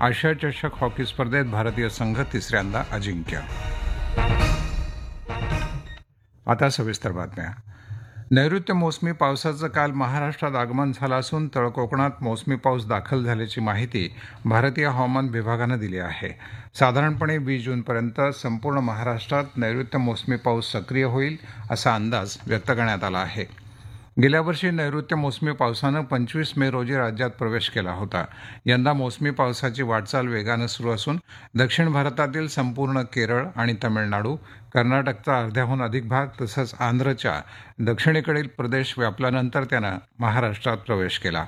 आशिया चषक हॉकी स्पर्धेत भारतीय संघ तिसऱ्यांदा अजिंक्य. आता सविस्तर बातम्या. नैऋत्य मोसमी पावसाचं काल महाराष्ट्रात आगमन झालं असून तळकोकणात मोसमी पाऊस दाखल झाल्याची माहिती भारतीय हवामान विभागानं दिली आहे. साधारणपणे 20 जूनपर्यंत संपूर्ण महाराष्ट्रात नैऋत्य मोसमी पाऊस सक्रिय होईल असा अंदाज व्यक्त करण्यात आला आहे. गेल्या वर्षी नैऋत्य मोसमी पावसानं 25 मे रोजी राज्यात प्रवेश केला होता. यंदा मोसमी पावसाची वाटचाल वेगानं सुरू असून दक्षिण भारतातील संपूर्ण केरळ आणि तमिळनाडू, कर्नाटकचा अर्ध्याहून अधिक भाग तसंच आंध्रच्या दक्षिणेकडील प्रदेश व्यापल्यानंतर त्यानं महाराष्ट्रात प्रवेश केला.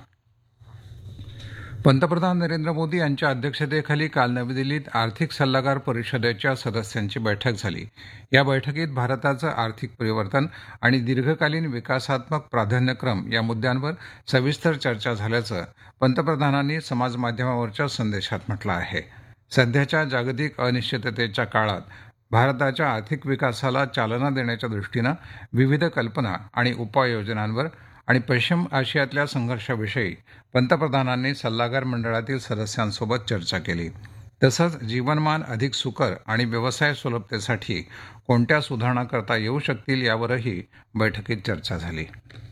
पंतप्रधान नरेंद्र मोदी यांच्या अध्यक्षतेखाली काल नवी दिल्लीत आर्थिक सल्लागार परिषदेच्या सदस्यांची बैठक झाली. या बैठकीत भारताचं आर्थिक परिवर्तन आणि दीर्घकालीन विकासात्मक प्राधान्यक्रम या मुद्द्यांवर सविस्तर चर्चा झाल्याचं पंतप्रधानांनी समाजमाध्यमावरच्या संदेशात म्हटलं आहे. सध्याच्या जागतिक अनिश्चिततेच्या काळात भारताच्या आर्थिक विकासाला चालना देण्याच्या दृष्टीनं विविध कल्पना आणि उपाययोजनांवर आणि पश्चिम आशियातल्या संघर्षाविषयी पंतप्रधानांनी सल्लागार मंडळातील सदस्यांसोबत चर्चा केली. तसंच जीवनमान अधिक सुकर आणि व्यवसाय सुलभतेसाठी कोणत्या सुधारणा करता येऊ शकतील यावरही बैठकीत चर्चा झाली.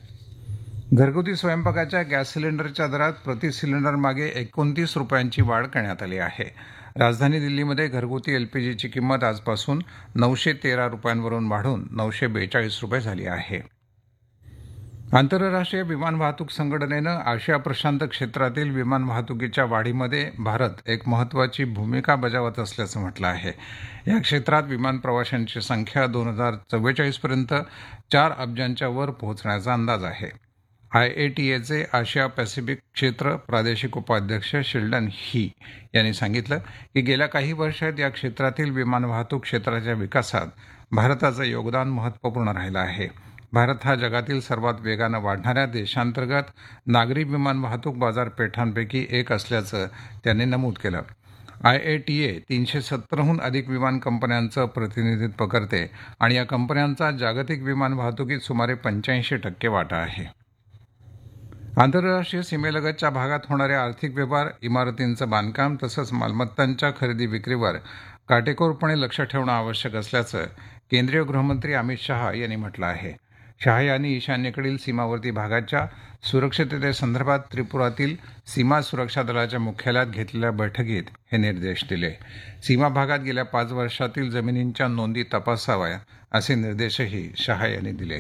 घरगुती स्वयंपाकाच्या गॅस सिलेंडरच्या दरात प्रति सिलेंडर मागे 29 रुपयांची वाढ करण्यात आली आहे. राजधानी दिल्लीमध्ये घरगुती एलपीजीची किंमत आजपासून 913 रुपयांवरून वाढून 942 रुपये झाली आहे. आंतरराष्ट्रीय विमान वाहतूक संघटनेनं आशिया प्रशांत क्षेत्रातील विमान वाहतुकीच्या वाढीमध्ये भारत एक महत्त्वाची भूमिका बजावत असल्याचं म्हटलं आहे. या क्षेत्रात विमान प्रवाशांची संख्या 2044 पर्यंत 4 अब्जांच्या वर पोहोचण्याचा अंदाज आहे. IATAचे आशिया पॅसिफिक क्षेत्र प्रादेशिक उपाध्यक्ष शिल्डन ही यांनी सांगितलं की गेल्या काही वर्षात या क्षेत्रातील विमान वाहतूक क्षेत्राच्या विकासात भारताचं योगदान महत्त्वपूर्ण राहिलं आहे. भारत हा जगातील सर्वात वेगानं वाढणाऱ्या देशांतर्गत नागरी विमान वाहतूक बाजारपेठांपैकी एक असल्याचं त्यांनी नमूद केलं. IATA 370हून अधिक विमान कंपन्यांचं प्रतिनिधित्व करते आणि या कंपन्यांचा जागतिक विमान वाहतुकीत सुमारे 85% वाटा आहे. आंतरराष्ट्रीय सीमेलगतच्या भागात होणारे आर्थिक व्यवहार, इमारतींचं बांधकाम तसंच मालमत्तांच्या खरेदी विक्रीवर काटेकोरपणे लक्ष ठेवणं आवश्यक असल्याचं केंद्रीय गृहमंत्री अमित शहा यांनी म्हटलं आहे. शहा यांनी ईशान्येकडील सीमावर्ती भागाच्या सुरक्षिततेसंदर्भात त्रिपुरातील सीमा सुरक्षा दलाच्या मुख्यालयात घेतलेल्या बैठकीत हे निर्देश दिले. सीमा भागात गेल्या 5 वर्षातील जमिनींच्या नोंदी तपासाव्या असे निर्देशही शहा यांनी दिले.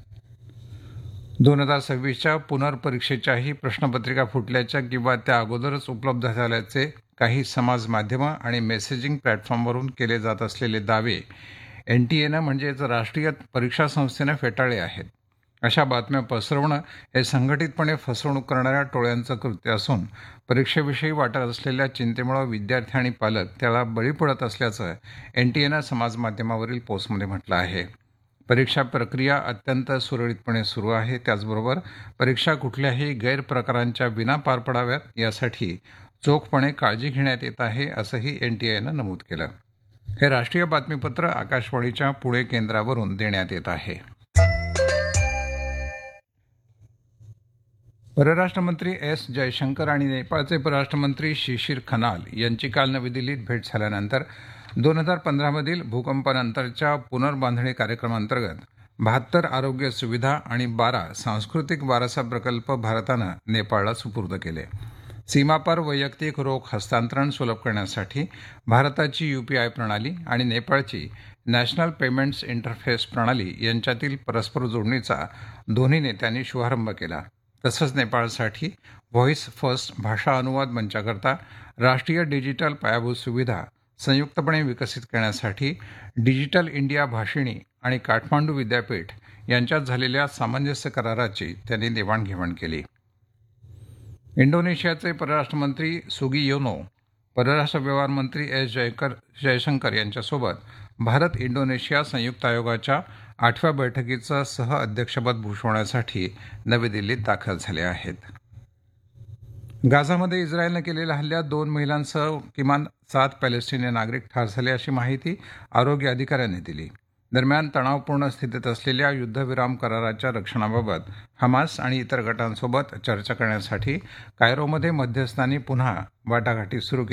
2026च्या पुनर्परीक्षेच्याही प्रश्नपत्रिका फुटल्याच्या किंवा त्या अगोदरच उपलब्ध झाल्याचे काही समाज माध्यमं आणि मेसेजिंग प्लॅटफॉर्मवरून केले जात असलेले दावे NTAनं म्हणजेच राष्ट्रीय परीक्षा संस्थेनं फेटाळले आहेत. अशा बातम्या पसरवणं हे संघटितपणे फसवणूक करणाऱ्या टोळ्यांचं कृत्य असून परीक्षेविषयी वाटत असलेल्या चिंतेमुळे विद्यार्थी आणि पालक त्याला बळी पडत असल्याचं NTAनं समाजमाध्यमावरील पोस्टमध्ये म्हटलं आहे. परीक्षा प्रक्रिया अत्यंत सुरळीतपणे सुरू आहे. त्याचबरोबर परीक्षा कुठल्याही गैरप्रकारांच्या विना पार पडाव्यात यासाठी चोखपणे काळजी घेण्यात येत आहे असंही NTAनं नमूद केलं. हे राष्ट्रीय बातमीपत्र आकाशवाणीच्या पुणे केंद्रावरून देण्यात येत आहे. परराष्ट्रमंत्री S. जयशंकर आणि नेपाळचे परराष्ट्रमंत्री शिशिर खनाल यांची काल नवी दिल्लीत भेट झाल्यानंतर 2015मधील भूकंपानंतरच्या पुनर्बांधणी कार्यक्रमांतर्गत 72 आरोग्य सुविधा आणि 12 सांस्कृतिक वारसा प्रकल्प भारतानं नेपाळला सुपूर्द केले. सीमापार वैयक्तिक रोख हस्तांतरण सुलभ करण्यासाठी भारताची UPI प्रणाली आणि नेपाळची नॅशनल पेमेंट्स इंटरफेस प्रणाली यांच्यातील परस्पर जोडणीचा दोन्ही नेत्यांनी शुभारंभ केला. तसंच नेपाळसाठी व्हॉइस फर्स्ट भाषा अनुवाद मंचाकरता राष्ट्रीय डिजिटल पायाभूत सुविधा संयुक्तपणे विकसित करण्यासाठी डिजिटल इंडिया भाषिणी आणि काठमांडू विद्यापीठ यांच्यात झालेल्या सामंजस्य कराराची त्यांनी देवाणघेवाण केली. इंडोनेशियाचे परराष्ट्रमंत्री सुगियोनो, परराष्ट्र व्यवहार मंत्री S. जयशंकर यांच्यासोबत भारत इंडोनेशिया संयुक्त आयोगाच्या 8व्या बैठकीचं सहअध्यक्षपद भूषवण्यासाठी नवी दिल्लीत दाखल झाले आहेत. गाझामध्ये इस्रायलनं केलेल्या हल्ल्यात 2 महिलांसह किमान 7 पॅलेस्टिनी नागरिक ठार झाले अशी माहिती आरोग्य अधिकाऱ्यांनी दिली. दरम्यान तणावपूर्ण स्थितीत असलेल्या युद्धविराम कराराच्या रक्षणाबाबत हमास आणि इतर गटांसोबत चर्चा करण्यासाठी कायरोमध्ये मध्यस्थांनी पुन्हा वाटाघाटी सुरू केल्या.